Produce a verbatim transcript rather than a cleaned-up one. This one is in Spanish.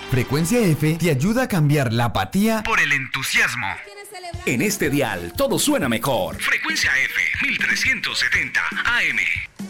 Frecuencia F te ayuda a cambiar la apatía por el entusiasmo. En este dial todo suena mejor. Frecuencia F mil trescientos setenta A M.